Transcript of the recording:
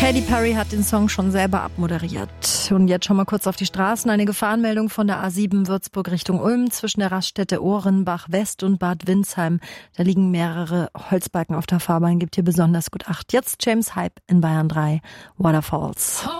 Katy Perry hat den Song schon selber abmoderiert. Und jetzt schauen wir kurz auf die Straßen. Eine Gefahrenmeldung von der A7 Würzburg Richtung Ulm zwischen der Raststätte Ohrenbach West und Bad Windsheim. Da liegen mehrere Holzbalken auf der Fahrbahn, gibt hier besonders gut Acht. Jetzt James Hype in Bayern 3, Waterfalls.